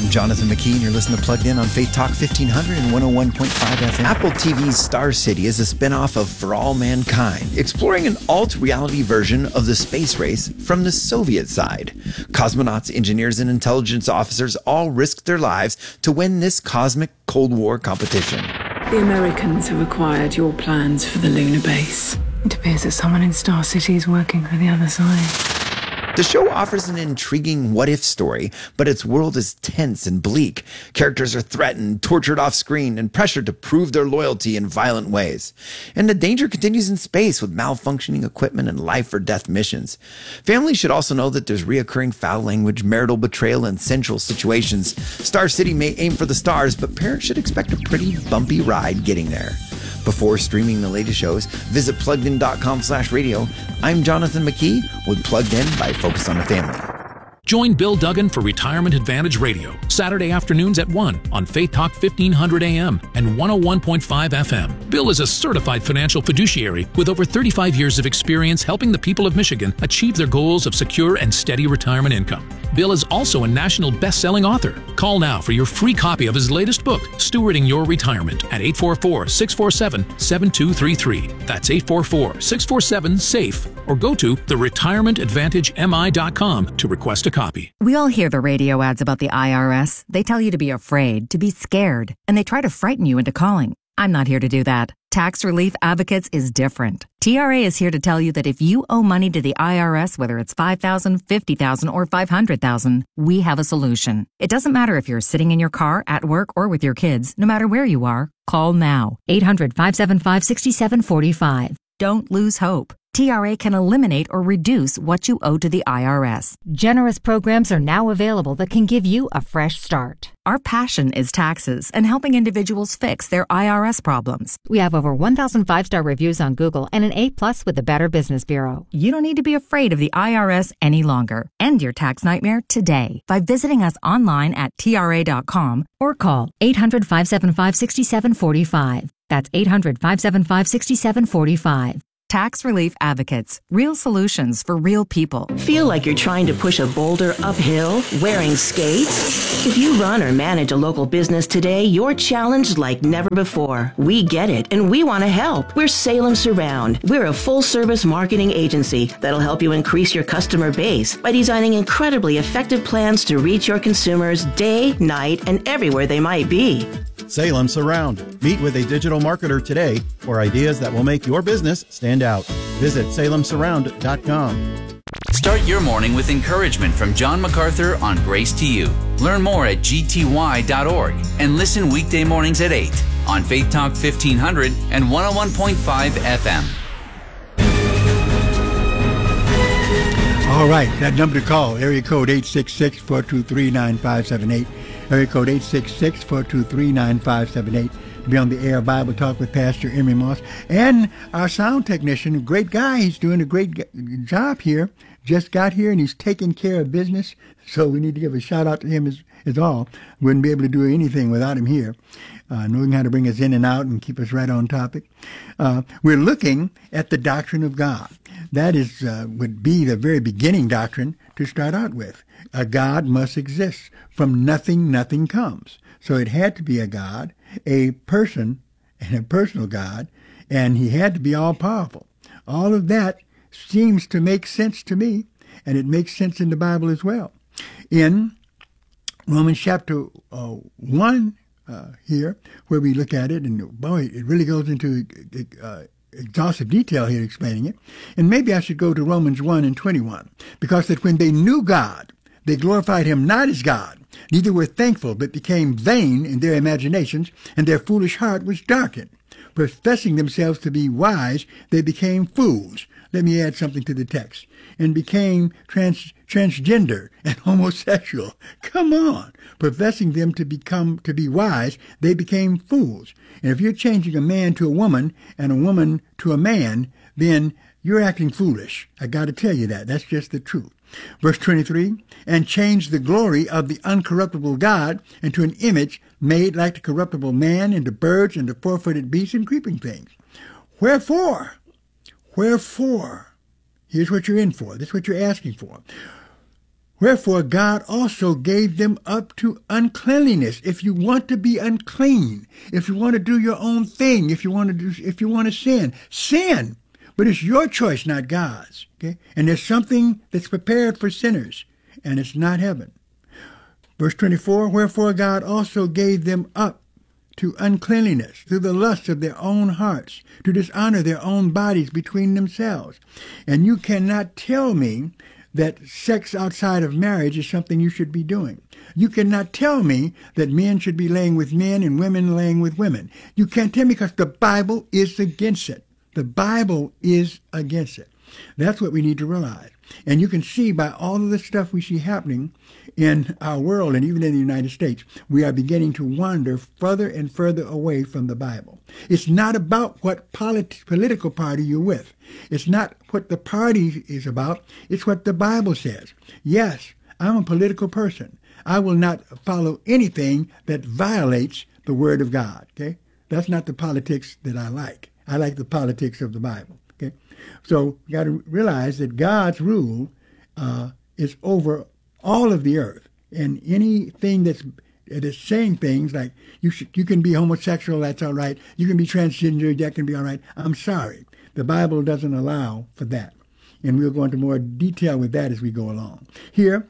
I'm Jonathan McKee, and you're listening to Plugged In on Faith Talk 1500 and 101.5 FM. Apple TV's Star City is a spin-off of For All Mankind, exploring an alt-reality version of the space race from the Soviet side. Cosmonauts, engineers, and intelligence officers all risked their lives to win this cosmic Cold War competition. The Americans have acquired your plans for the lunar base. It appears that someone in Star City is working for the other side. The show offers an intriguing what-if story, but its world is tense and bleak. Characters are threatened, tortured off-screen, and pressured to prove their loyalty in violent ways. And the danger continues in space with malfunctioning equipment and life-or-death missions. Families should also know that there's reoccurring foul language, marital betrayal, and sensual situations. Star City may aim for the stars, but parents should expect a pretty bumpy ride getting there. Before streaming the latest shows, visit PluggedIn.com/radio. I'm Jonathan McKee with Plugged In by Focus on the Family. Join Bill Duggan for Retirement Advantage Radio, Saturday afternoons at 1 on Faith Talk 1500 AM and 101.5 FM. Bill is a certified financial fiduciary with over 35 years of experience helping the people of Michigan achieve their goals of secure and steady retirement income. Bill is also a national best-selling author. Call now for your free copy of his latest book, Stewarding Your Retirement, at 844-647-7233. That's 844-647-SAFE. Or go to theretirementadvantagemi.com to request a copy. We all hear the radio ads about the IRS. They tell you to be afraid, to be scared, and they try to frighten you into calling. I'm not here to do that. Tax Relief Advocates is different. TRA is here to tell you that if you owe money to the IRS, whether it's $5,000, $50,000, or $500,000, we have a solution. It doesn't matter if you're sitting in your car, at work, or with your kids. No matter where you are, call now. 800-575-6745. Don't lose hope. TRA can eliminate or reduce what you owe to the IRS. Generous programs are now available that can give you a fresh start. Our passion is taxes and helping individuals fix their IRS problems. We have over 1,000 5-star reviews on Google and an A+ with the Better Business Bureau. You don't need to be afraid of the IRS any longer. End your tax nightmare today by visiting us online at TRA.com or call 800-575-6745. That's 800-575-6745. Tax Relief Advocates. Real solutions for real people. Feel like you're trying to push a boulder uphill wearing skates? If you run or manage a local business today, you're challenged like never before. We get it, and we want to help. We're Salem Surround. We're a full-service marketing agency that'll help you increase your customer base by designing incredibly effective plans to reach your consumers day, night, and everywhere they might be. Salem Surround. Meet with a digital marketer today for ideas that will make your business stand out. Visit salemsurround.com. Start your morning with encouragement from John MacArthur on Grace to You. Learn more at gty.org and listen weekday mornings at 8 on Faith Talk 1500 and 101.5 FM. All right, that number to call, area code 866-423-9578. Area code 866-423-9578 to be on the air Bible Talk with Pastor Emery Moss. And our sound technician, a great guy. He's doing a great job here. Just got here and he's taking care of business. So we need to give a shout out to him is all. Wouldn't be able to do anything without him here. Knowing how to bring us in and out and keep us right on topic. We're looking at the doctrine of God. That is would be the very beginning doctrine to start out with. A God must exist. From nothing, nothing comes. So it had to be a God, a person, and a personal God, and he had to be all-powerful. All of that seems to make sense to me, and it makes sense in the Bible as well. In Romans chapter 1 here, where we look at it, and boy, it really goes into exhaustive detail here explaining it. And maybe I should go to Romans 1 and 21, because that when they knew God, they glorified him not as God, neither were thankful, but became vain in their imaginations, and their foolish heart was darkened. Professing themselves to be wise, they became fools. Let me add something to the text. And became transgender and homosexual. Come on. Professing them to be wise, they became fools. And if you're changing a man to a woman and a woman to a man, then you're acting foolish. I got to tell you that. That's just the truth. Verse 23, and changed the glory of the uncorruptible God into an image made like the corruptible man, into birds, and the four-footed beasts, and creeping things. Wherefore? Here's what you're in for. This is what you're asking for. Wherefore God also gave them up to uncleanliness. If you want to be unclean, if you want to do your own thing, if you want to sin, sin. But it's your choice, not God's. Okay? And there's something that's prepared for sinners, and it's not heaven. Verse 24, wherefore God also gave them up to uncleanliness through the lust of their own hearts, to dishonor their own bodies between themselves. And you cannot tell me that sex outside of marriage is something you should be doing. You cannot tell me that men should be laying with men and women laying with women. You can't tell me because the Bible is against it. The Bible is against it. That's what we need to realize. And you can see by all of the stuff we see happening in our world and even in the United States, we are beginning to wander further and further away from the Bible. It's not about what political party you're with. It's not what the party is about. It's what the Bible says. Yes, I'm a political person. I will not follow anything that violates the Word of God. Okay? That's not the politics that I like. I like the politics of the Bible. Okay, so you got to realize that God's rule is over all of the earth, and anything that's saying things like you can be homosexual, that's all right. You can be transgender, that can be all right. I'm sorry, the Bible doesn't allow for that, and we'll go into more detail with that as we go along. Here,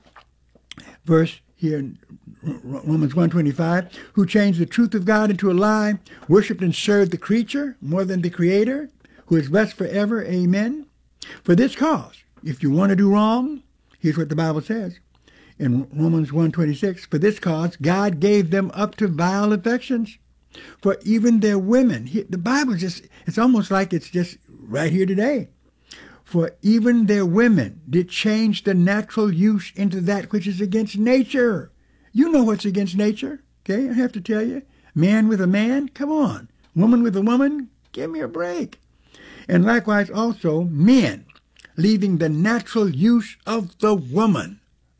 verse here in Romans 1:25, who changed the truth of God into a lie, worshipped and served the creature more than the Creator, who is blessed forever. Amen. For this cause, if you want to do wrong, here's what the Bible says in Romans 1:26, for this cause God gave them up to vile affections. For even their women, the Bible it's almost like it's just right here today. For even their women did change the natural use into that which is against nature. You know what's against nature, okay? I have to tell you. Man with a man, come on. Woman with a woman, give me a break. And likewise also men, leaving the natural use of the woman.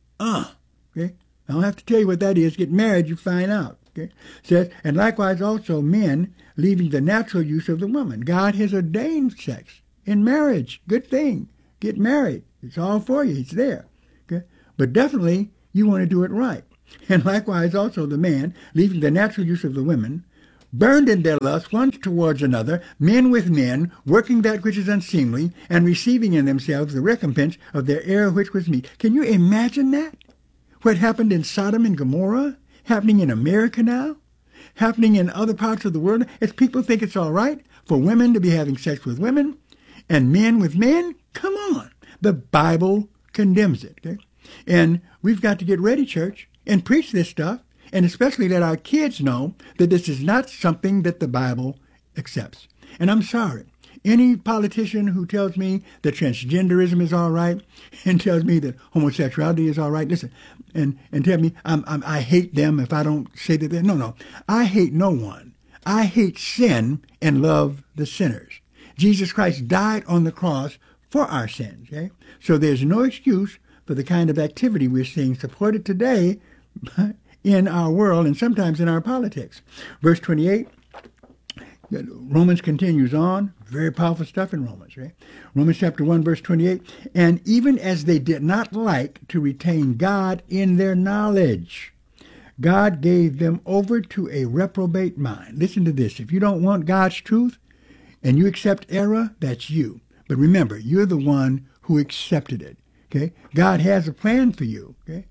Okay? I don't have to tell you what that is. Get married, you find out. Okay? Says, and likewise also men, leaving the natural use of the woman. God has ordained sex in marriage. Good thing. Get married. It's all for you. It's there. Okay? But definitely, you want to do it right. And likewise also the man, leaving the natural use of the women, burned in their lust one towards another, men with men, working that which is unseemly, and receiving in themselves the recompense of their error which was meet. Can you imagine that? What happened in Sodom and Gomorrah? Happening in America now? Happening in other parts of the world? As people think it's all right for women to be having sex with women and men with men? Come on. The Bible condemns it. Okay? And we've got to get ready, church, and preach this stuff, and especially let our kids know that this is not something that the Bible accepts. And I'm sorry, any politician who tells me that transgenderism is all right and tells me that homosexuality is all right, listen, and tell me I hate them if I don't say that. No, I hate no one. I hate sin and love the sinners. Jesus Christ died on the cross for our sins. Okay? So there's no excuse for the kind of activity we're seeing supported today in our world and sometimes in our politics. Verse 28, Romans continues on. Very powerful stuff in Romans, right? Romans chapter 1, verse 28. And even as they did not like to retain God in their knowledge, God gave them over to a reprobate mind. Listen to this. If you don't want God's truth and you accept error, that's you. But remember, you're the one who accepted it. Okay? God has a plan for you. Okay?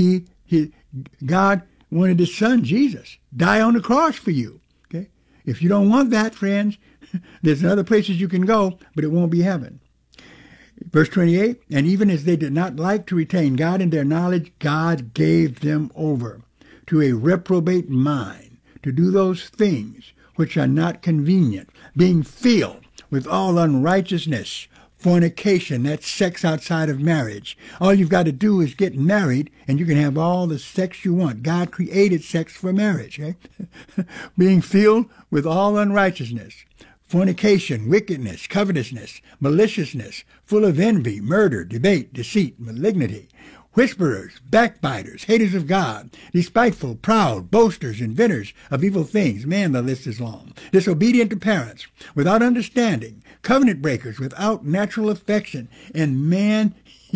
God wanted his son, Jesus, die on the cross for you. Okay? If you don't want that, friends, there's other places you can go, but it won't be heaven. Verse 28, and even as they did not like to retain God in their knowledge, God gave them over to a reprobate mind to do those things which are not convenient, being filled with all unrighteousness, fornication, that's sex outside of marriage. All you've got to do is get married and you can have all the sex you want. God created sex for marriage. Eh? Being filled with all unrighteousness, fornication, wickedness, covetousness, maliciousness, full of envy, murder, debate, deceit, malignity, whisperers, backbiters, haters of God, despiteful, proud, boasters, inventors of evil things. Man, the list is long. Disobedient to parents, without understanding, covenant breakers, without natural affection. And man,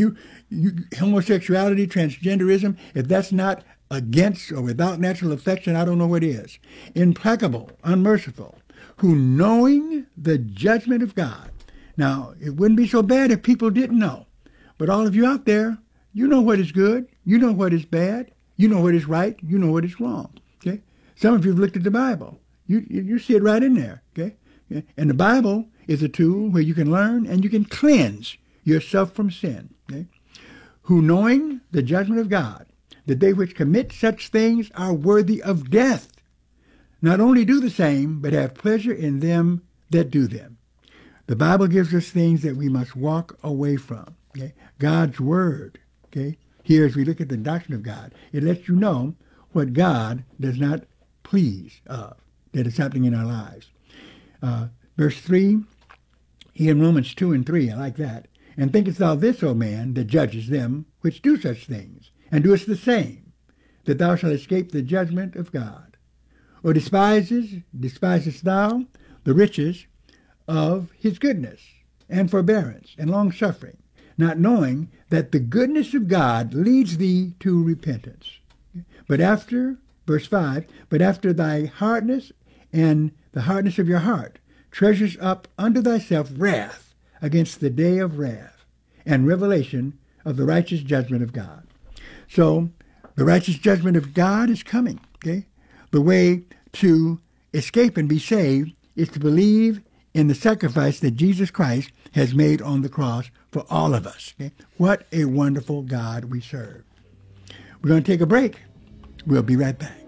homosexuality, transgenderism, if that's not against or without natural affection, I don't know what is. Implacable, unmerciful, who knowing the judgment of God. Now, it wouldn't be so bad if people didn't know. But all of you out there, you know what is good. You know what is bad. You know what is right. You know what is wrong. Okay? Some of you have looked at the Bible. You see it right in there. Okay? And the Bible is a tool where you can learn and you can cleanse yourself from sin. Okay? Who knowing the judgment of God, that they which commit such things are worthy of death, not only do the same, but have pleasure in them that do them. The Bible gives us things that we must walk away from. Okay? God's Word. Okay? Here, as we look at the doctrine of God, it lets you know what God does not please of, that is happening in our lives. Verse 3, here in Romans 2 and 3, I like that. And thinkest thou this, O man, that judgest them which do such things, and doest the same, that thou shalt escape the judgment of God? Or despisest thou the riches of his goodness, and forbearance, and long-suffering, not knowing that the goodness of God leads thee to repentance? But after, verse 5, but after thy hardness and the hardness of your heart, treasures up unto thyself wrath against the day of wrath and revelation of the righteous judgment of God. So the righteous judgment of God is coming. Okay? The way to escape and be saved is to believe in the sacrifice that Jesus Christ has made on the cross for all of us. Okay? What a wonderful God we serve. We're going to take a break. We'll be right back.